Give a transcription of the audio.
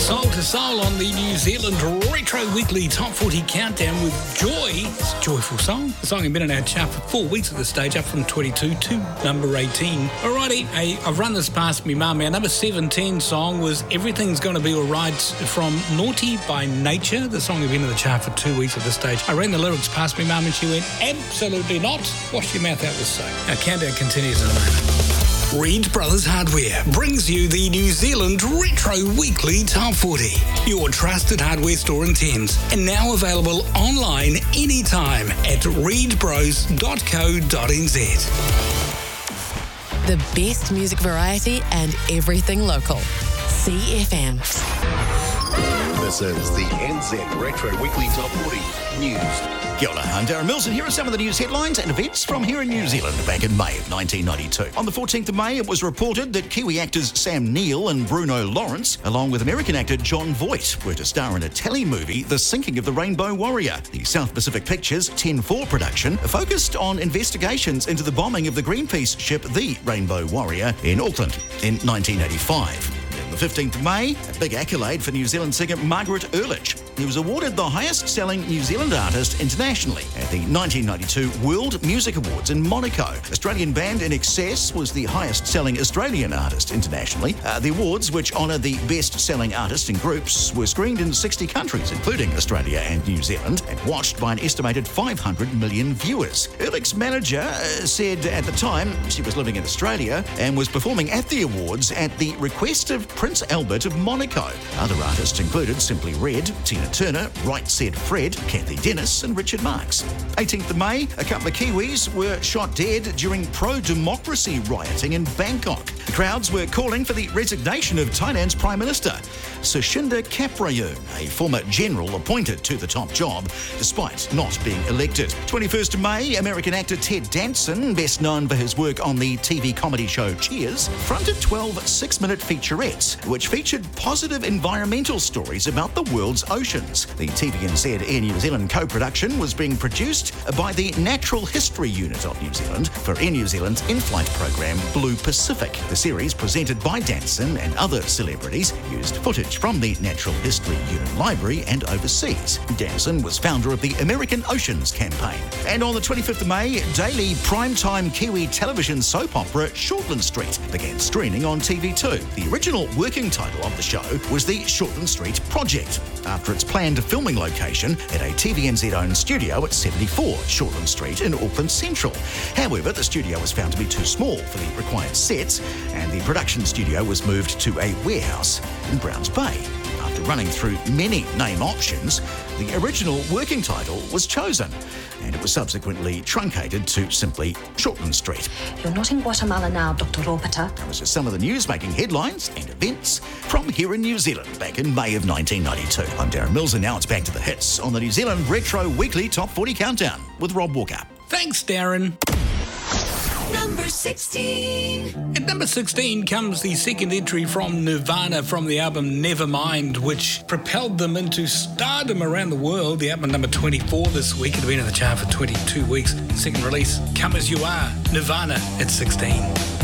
Soul to Soul on the New Zealand Retro Weekly Top 40 Countdown with Joy. It's a joyful song. The song has been in our chart for 4 weeks at this stage, up from 22 to number 18. Alrighty, I've run this past me mum. Our number 17 song was Everything's Gonna Be Alright from Naughty by Nature. The song has been in the chart for 2 weeks at this stage. I ran the lyrics past me mum and she went, absolutely not. Wash your mouth out with soap. Our countdown continues in a moment. Reed Brothers Hardware brings you the New Zealand Retro Weekly Top 40, your trusted hardware store in Thames, and now available online anytime at reedbros.co.nz. The best music variety and everything local. CFM. This is the NZ Retro Weekly Top 40 News. Kia ora, I'm Darren Mills, and here are some of the news headlines and events from here in New Zealand back in May of 1992. On the 14th of May, it was reported that Kiwi actors Sam Neill and Bruno Lawrence, along with American actor Jon Voight, were to star in a telly movie, The Sinking of the Rainbow Warrior. The South Pacific Pictures 10-4 production focused on investigations into the bombing of the Greenpeace ship The Rainbow Warrior in Auckland in 1985. On the 15th of May, a big accolade for New Zealand singer Margaret Ehrlich. He was awarded the highest-selling New Zealand artist internationally at the 1992 World Music Awards in Monaco. Australian band In Excess was the highest-selling Australian artist internationally. The awards, which honour the best-selling artists in groups, were screened in 60 countries, including Australia and New Zealand, and watched by an estimated 500 million viewers. Ehrlich's manager said at the time she was living in Australia and was performing at the awards at the request of Prince Albert of Monaco. Other artists included Simply Red, Tina Turner, Right Said Fred, Kathy Dennis and Richard Marx. 18th of May, a couple of Kiwis were shot dead during pro-democracy rioting in Bangkok. The crowds were calling for the resignation of Thailand's Prime Minister, Suchinda Caprayun, a former general appointed to the top job, despite not being elected. 21st of May, American actor Ted Danson, best known for his work on the TV comedy show Cheers, fronted 12 6-minute featurettes, which featured positive environmental stories about the world's oceans. The TVNZ Air New Zealand co-production was being produced by the Natural History Unit of New Zealand for Air New Zealand's in-flight program Blue Pacific. The series, presented by Danson and other celebrities, used footage from the Natural History Unit library and overseas. Danson was founder of the American Oceans Campaign. And on the 25th of May, daily primetime Kiwi television soap opera Shortland Street began screening on TV2. The original working title of the show was the Shortland Street Project, after its planned filming location at a TVNZ-owned studio at 74 Shortland Street in Auckland Central. However, the studio was found to be too small for the required sets, and the production studio was moved to a warehouse in Browns Bay. After running through many name options, the original working title was chosen, and it was subsequently truncated to simply Shortland Street. You're not in Guatemala now, Dr. Ropata. That was just some of the news making headlines and events from here in New Zealand back in May of 1992. I'm Darren Mills, and now it's back to the hits on the New Zealand Retro Weekly Top 40 Countdown with Rob Walker. Thanks, Darren. Number 16. At number 16 comes the second entry from Nirvana from the album Nevermind, which propelled them into stardom around the world. The album number 24 this week. It had been in the chart for 22 weeks. Second release, Come As You Are, Nirvana at 16.